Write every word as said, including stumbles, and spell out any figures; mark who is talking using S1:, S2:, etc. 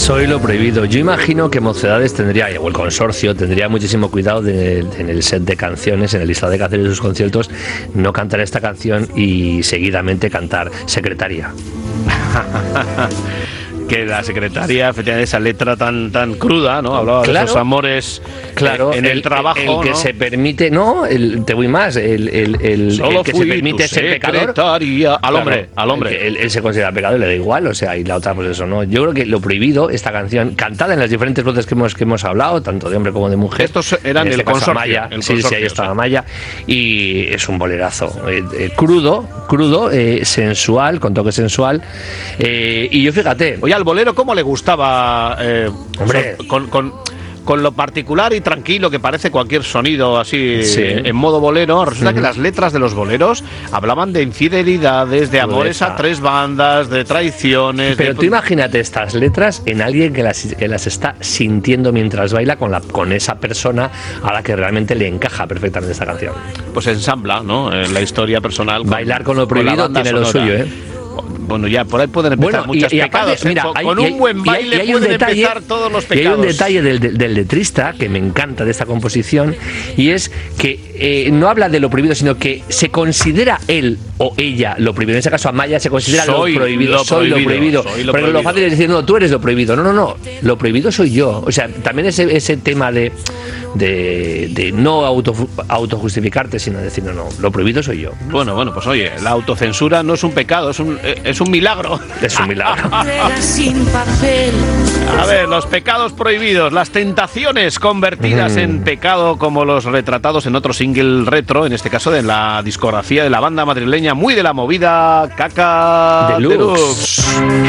S1: Soy lo prohibido. Yo imagino que Mocedades tendría, o el consorcio, tendría muchísimo cuidado de, en el set de canciones, en el listado de canciones de sus conciertos, no cantar esta canción y seguidamente cantar Secretaria.
S2: Que la secretaria, efectivamente, esa letra tan tan cruda, ¿no? Hablaba claro, de esos amores, claro, en el, el trabajo,
S1: el, el que
S2: ¿no?
S1: se permite, no, el, te voy más, el, el, el, el que se permite ser pecador
S2: al hombre, claro, al hombre.
S1: Él, él se considera pecador y le da igual, o sea, y la otra, pues eso, ¿no? Yo creo que lo prohibido, esta canción, cantada en las diferentes voces que hemos que hemos hablado, tanto de hombre como de mujer.
S2: Estos eran
S1: en este
S2: el consorcio.
S1: Amaya,
S2: el
S1: sí,
S2: consorcio,
S1: sí, ahí está Amaya, y es un bolerazo, eh, eh, crudo, crudo, eh, sensual, con toque sensual, eh, y yo fíjate.
S2: Oye, al bolero, ¿cómo le gusta? Estaba eh,
S1: hombre
S2: con, con, con lo particular y tranquilo que parece cualquier sonido así, sí, en modo bolero. Resulta uh-huh. que las letras de los boleros hablaban de infidelidades, de amores a tres bandas, de traiciones.
S1: Pero
S2: de...
S1: tú imagínate estas letras en alguien que las, que las está sintiendo mientras baila con, la, con esa persona a la que realmente le encaja perfectamente esta canción.
S2: Pues ensambla, ¿no? En la historia personal.
S1: Con, Bailar con lo prohibido con tiene sonora. Lo suyo, ¿eh?
S2: Bueno, ya por ahí pueden empezar bueno, muchos y, y pecados. Aparte,
S1: mira,
S2: ¿eh?
S1: hay,
S2: con
S1: hay,
S2: un buen baile
S1: hay, hay
S2: pueden
S1: detalle,
S2: empezar todos los pecados.
S1: Y hay un detalle del, del, del letrista que me encanta de esta composición, y es que eh, no habla de lo prohibido, sino que se considera él o ella lo prohibido. En este caso, Amaya se considera
S2: soy
S1: lo prohibido.
S2: Lo
S1: soy
S2: prohibido,
S1: lo prohibido.
S2: Soy lo
S1: Pero
S2: prohibido.
S1: Lo fácil es decir, no, tú eres lo prohibido. No, no, no. Lo prohibido soy yo. O sea, también ese, ese tema de, de, de no auto, autojustificarte, sino decir, no, no, lo prohibido soy yo.
S2: Bueno, bueno, pues oye, la autocensura no es un pecado, es un, es un milagro.
S1: Es un milagro.
S2: A ver, los pecados prohibidos, las tentaciones convertidas mm. en pecado, como los retratados en otro single retro, en este caso de la discografía de la banda madrileña muy de la movida, Caca
S1: Deluxe.